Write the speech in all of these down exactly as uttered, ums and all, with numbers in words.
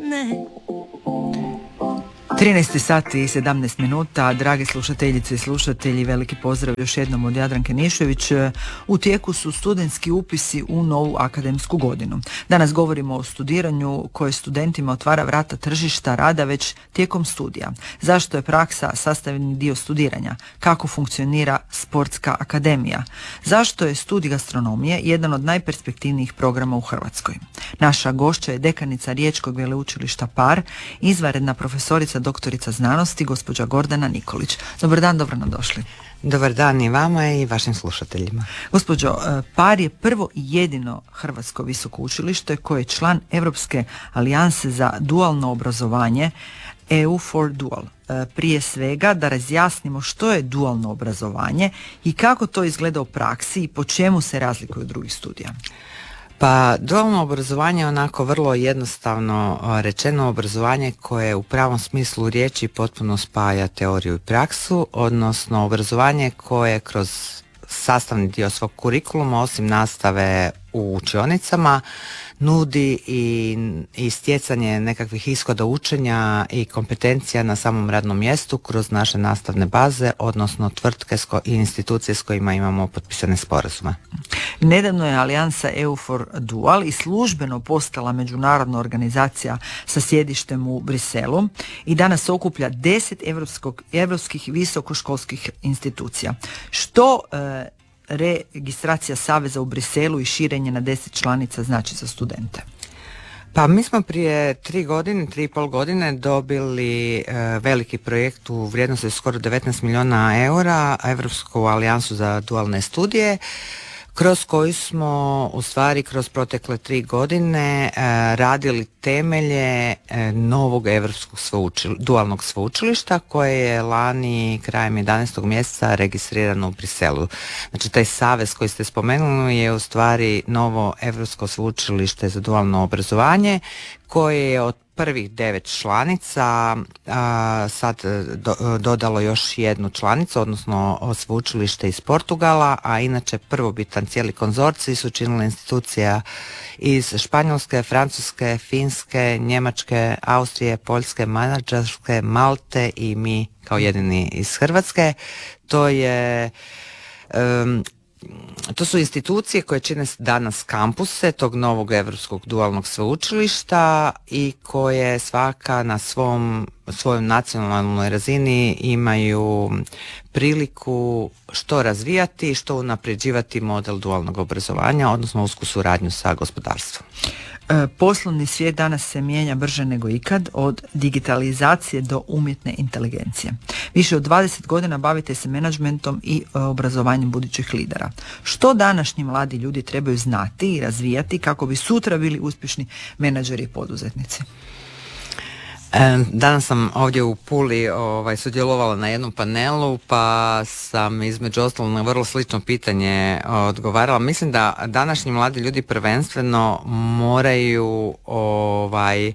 trinaest sati i sedamnaest minuta, drage slušateljice i slušatelji, veliki pozdrav još jednom od Jadranke Nišević. U tijeku su studentski upisi u novu akademsku godinu. Danas govorimo o studiranju koje studentima otvara vrata tržišta rada već tijekom studija. Zašto je praksa sastavni dio studiranja? Kako funkcionira sportska akademija? Zašto je studij gastronomije jedan od najperspektivnijih programa u Hrvatskoj? Naša gošća je dekanica Riječkog veleučilišta Par, izvanredna profesorica doktorica znanosti, gospođa Gordana Nikolić. Dobar dan, dobro nam došli. Dobar dan i vama i vašim slušateljima. Gospođo, Par je prvo i jedino hrvatsko visoko učilište koje je član Europske alijanse za dualno obrazovanje E U for Dual. Prije svega da razjasnimo što je dualno obrazovanje i kako to izgleda u praksi i po čemu se razlikuje od drugih studija. Pa dualno obrazovanje je onako vrlo jednostavno rečeno obrazovanje koje u pravom smislu riječi potpuno spaja teoriju i praksu, odnosno obrazovanje koje kroz sastavni dio svog kurikuluma, osim nastave u učionicama, nudi i, i stjecanje nekakvih ishoda učenja i kompetencija na samom radnom mjestu kroz naše nastavne baze, odnosno tvrtke i institucije s kojima imamo potpisane sporazume. Nedavno je alijansa E U for Dual i službeno postala međunarodna organizacija sa sjedištem u Briselu i danas okuplja deset europskih visokoškolskih institucija. Što e, registracija Saveza u Briselu i širenje na deset članica znači za studente? Pa mi smo prije tri godine, tri i pol godine dobili e, veliki projekt u vrijednosti skoro devetnaest milijuna eura, Europsku alijansu za dualne studije, kroz koju smo u stvari kroz protekle tri godine e, radili temelje e, novog europskog sveučil, dualnog sveučilišta koje je lani krajem jedanaestog mjeseca registrirano u Briselu. Znači taj savez koji ste spomenuli je u stvari novo europsko sveučilište za dualno obrazovanje koje je od prvih devet članica a, sad do, dodalo još jednu članicu, odnosno sveučilište iz Portugala, a inače prvobitan cijeli konzorcij su činile institucija iz Španjolske, Francuske, Finske, Njemačke, Austrije, Poljske, Mađarske, Malte i mi kao jedini iz Hrvatske. To je um, To su institucije koje čine danas kampuse tog novog europskog dualnog sveučilišta i koje svaka na svom, svojoj nacionalnoj razini imaju priliku što razvijati, što unapređivati model dualnog obrazovanja, odnosno usku suradnju sa gospodarstvom. Poslovni svijet danas se mijenja brže nego ikad, od digitalizacije do umjetne inteligencije. Više od dvadeset godina bavite se menadžmentom i obrazovanjem budućih lidera. Što današnji mladi ljudi trebaju znati i razvijati kako bi sutra bili uspješni menadžeri i poduzetnici? Danas sam ovdje u Puli ovaj, sudjelovala na jednom panelu, pa sam između ostalog na vrlo slično pitanje odgovarala. Mislim da današnji mladi ljudi prvenstveno moraju ovaj,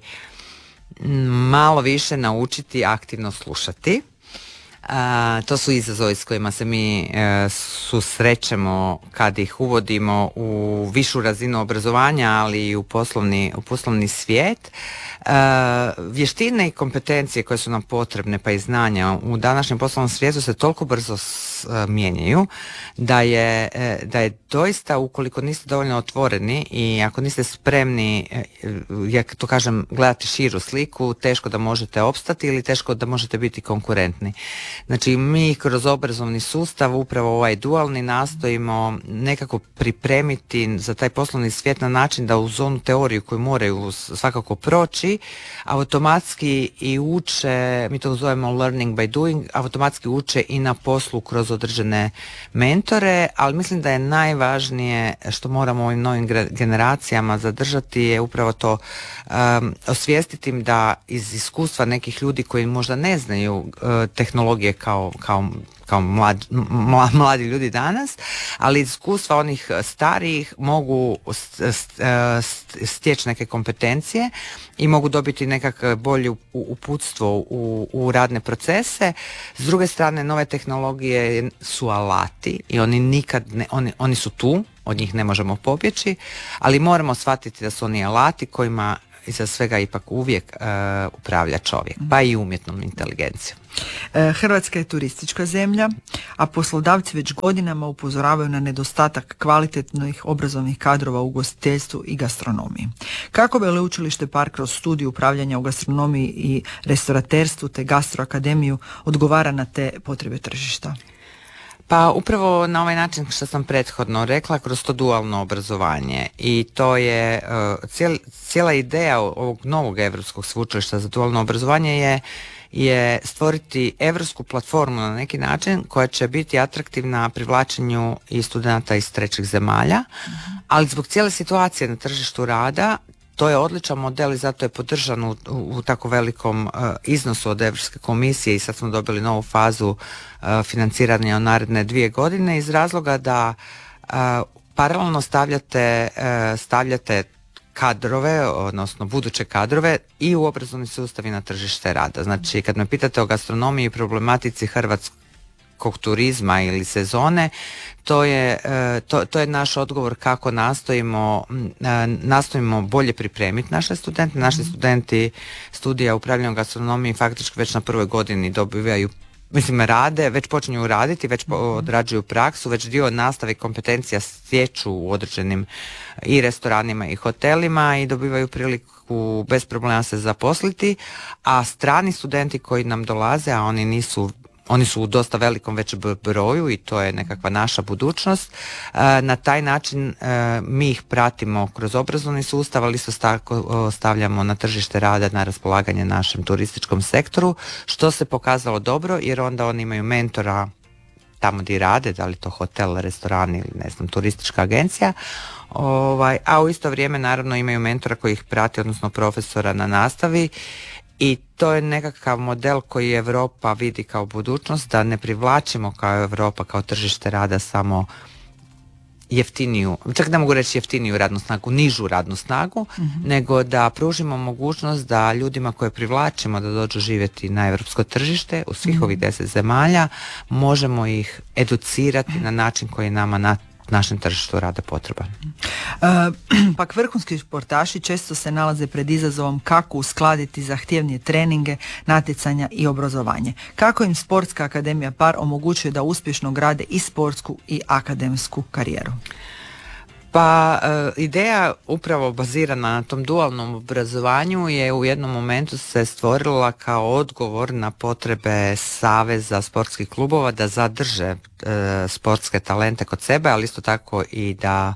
malo više naučiti aktivno slušati. A, to su izazovi s kojima se mi e, susrećemo kad ih uvodimo u višu razinu obrazovanja, ali i u poslovni, u poslovni svijet. E, vještine i kompetencije koje su nam potrebne, pa i znanja u današnjem poslovnom svijetu se toliko brzo s, e, mijenjaju da je, e, da je doista, ukoliko niste dovoljno otvoreni i ako niste spremni, e, ja to kažem, gledati širu sliku, teško da možete opstati ili teško da možete biti konkurentni. Znači mi kroz obrazovni sustav, upravo ovaj dualni, nastojimo nekako pripremiti za taj poslovni svijet na način da uz onu teoriju koju moraju svakako proći, automatski i uče, mi to zovemo learning by doing, automatski uče i na poslu kroz određene mentore, ali mislim da je najvažnije što moramo ovim novim generacijama zadržati je upravo to, um, osvijestiti im da iz iskustva nekih ljudi koji možda ne znaju uh, tehnologije kao, kao, kao mlad, mla, mladi ljudi danas, ali iskustva onih starijih mogu stjeći neke kompetencije i mogu dobiti nekakve bolje uputstvo u, u radne procese. S druge strane, nove tehnologije su alati i oni nikad ne, oni, oni su tu, od njih ne možemo pobjeći, ali moramo shvatiti da su oni alati kojima iza svega ipak uvijek uh, upravlja čovjek, pa i umjetnom inteligencijom. Hrvatska je turistička zemlja, a poslodavci već godinama upozoravaju na nedostatak kvalitetnih obrazovnih kadrova u ugostiteljstvu i gastronomiji. Kako Veleučilište Par kroz studiju upravljanja u gastronomiji i restoraterstvu te gastroakademiju odgovara na te potrebe tržišta? Pa upravo na ovaj način što sam prethodno rekla, kroz to dualno obrazovanje, i to je uh, cijel, cijela ideja ovog novog Europskog sveučilišta za dualno obrazovanje je je stvoriti europsku platformu na neki način koja će biti atraktivna privlačenju i studenata iz trećih zemalja, mm-hmm. ali zbog cijele situacije na tržištu rada to je odličan model i zato je podržan u, u, u tako velikom uh, iznosu od Europske komisije i sad smo dobili novu fazu uh, financiranja u naredne dvije godine iz razloga da uh, paralelno stavljate, uh, stavljate kadrove, odnosno buduće kadrove i u obrazovni sustav i na tržište rada. Znači, kad me pitate o gastronomiji i problematici hrvatskog turizma ili sezone, to je, to, to je naš odgovor kako nastojimo, nastojimo bolje pripremiti naše studente. Naši studenti studija upravljanja gastronomiji faktički već na prvoj godini dobivaju, mislim, rade, već počinju raditi, već odrađuju praksu, već dio nastave i kompetencija stječu u određenim i restoranima i hotelima i dobivaju priliku bez problema se zaposliti, a strani studenti koji nam dolaze, a oni nisu Oni su u dosta velikom već broju i to je nekakva naša budućnost. Na taj način mi ih pratimo kroz obrazovni sustav, ali isto tako stavljamo na tržište rada na raspolaganje našem turističkom sektoru, što se pokazalo dobro jer onda oni imaju mentora tamo gdje rade, da li to hotel, restoran ili ne znam, turistička agencija, ovaj, a u isto vrijeme naravno imaju mentora koji ih prati, odnosno profesora na nastavi. I to je nekakav model koji Europa vidi kao budućnost, da ne privlačimo kao Europa, kao tržište rada samo jeftiniju, čak ne mogu reći jeftiniju radnu snagu, nižu radnu snagu, mm-hmm. nego da pružimo mogućnost da ljudima koje privlačimo da dođu živjeti na europsko tržište u svih mm-hmm. ovih deset zemalja, možemo ih educirati mm-hmm. na način koji je nama na našem tržištu rada potreban. Uh, pak vrhunski športaši često se nalaze pred izazovom kako uskladiti zahtjevnije treninge, natjecanja i obrazovanje. Kako im Sportska akademija Par omogućuje da uspješno grade i sportsku i akademsku karijeru? Pa e, ideja upravo bazirana na tom dualnom obrazovanju je u jednom momentu se stvorila kao odgovor na potrebe Saveza sportskih klubova da zadrže e, sportske talente kod sebe, ali isto tako i da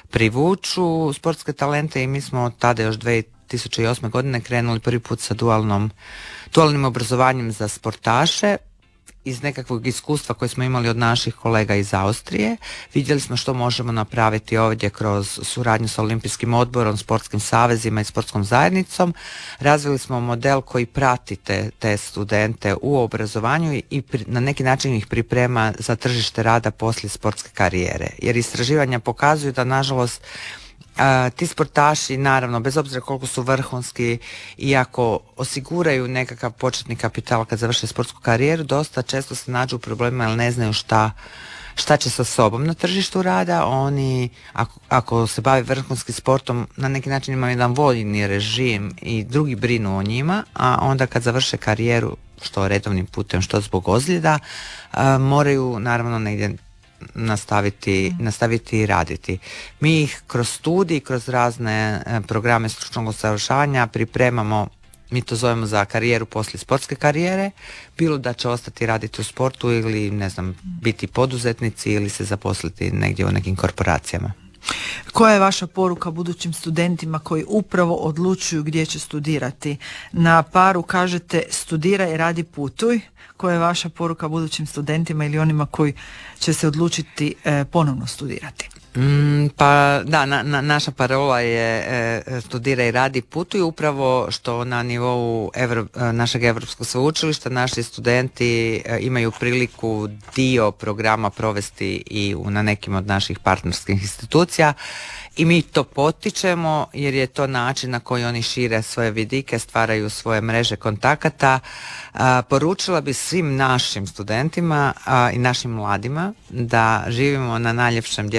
privuču sportske talente i mi smo tada još dvije tisuće osme godine krenuli prvi put sa dualnom, dualnim obrazovanjem za sportaše. Iz nekakvog iskustva koje smo imali od naših kolega iz Austrije, vidjeli smo što možemo napraviti ovdje kroz suradnju sa Olimpijskim odborom, sportskim savezima i sportskom zajednicom. Razvili smo model koji prati te, te studente u obrazovanju i pri, na neki način ih priprema za tržište rada poslije sportske karijere. Jer istraživanja pokazuju da nažalost Uh, ti sportaši, naravno, bez obzira koliko su vrhunski i ako osiguraju nekakav početni kapital kad završe sportsku karijeru, dosta često se nađu u problemima jer ne znaju šta, šta će sa sobom na tržištu rada. Oni, ako, ako se bave vrhunskim sportom, na neki način imaju jedan voljni režim i drugi brinu o njima, a onda kad završe karijeru, što redovnim putem, što zbog ozljeda, uh, moraju naravno negdje nastaviti, nastaviti raditi. Mi ih kroz studij, kroz razne programe stručnog usavršavanja pripremamo, mi to zovemo za karijeru poslije sportske karijere, bilo da će ostati raditi u sportu ili ne znam, biti poduzetnici ili se zaposliti negdje u nekim korporacijama. Koja je vaša poruka budućim studentima koji upravo odlučuju gdje će studirati? Na Paru kažete studiraj, radi, putuj. Koja je vaša poruka budućim studentima ili onima koji će se odlučiti e, ponovno studirati? Mm, pa da, na, na, naša parola je e, studiraj, radi, putuj, upravo što na nivou Evro, našeg Europskog sveučilišta naši studenti e, imaju priliku dio programa provesti i u, na nekim od naših partnerskih institucija i mi to potičemo jer je to način na koji oni šire svoje vidike, stvaraju svoje mreže kontakata. A, poručila bi svim našim studentima a, i našim mladima da živimo na najljepšem dijelu svijeta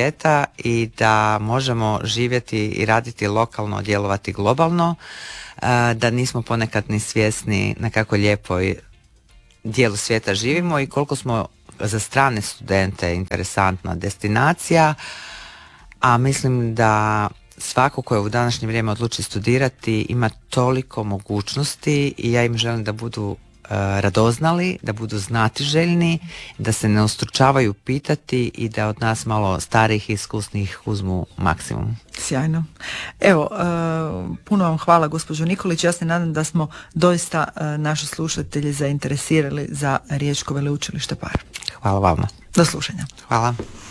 svijeta i da možemo živjeti i raditi lokalno, djelovati globalno, da nismo ponekad ni svjesni na kako lijepoj dijelu svijeta živimo i koliko smo za strane studente interesantna destinacija, a mislim da svako ko je u današnje vrijeme odluči studirati ima toliko mogućnosti i ja im želim da budu radoznali, da budu znatiželjni, da se ne ustručavaju pitati i da od nas malo starih i iskusnih uzmu maksimum. Sjajno. Evo, puno vam hvala gospođo Nikolić. Ja se nadam da smo doista naši slušatelji zainteresirali za Riječko veleučilište Par. Hvala vama. Do slušanja. Hvala.